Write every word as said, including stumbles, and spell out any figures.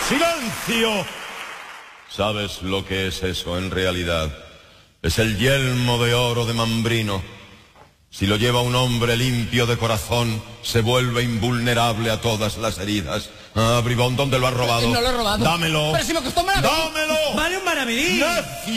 ¡Silencio! ¿Sabes lo que es eso en realidad? Es el yelmo de oro de Mambrino. Si lo lleva un hombre limpio de corazón, se vuelve invulnerable a todas las heridas. Ah, bribón, ¿dónde lo has robado? No lo he robado. Dámelo. Pero si me costó un maravedí. ¡Dámelo! Vale un maravedí. ¡Necio!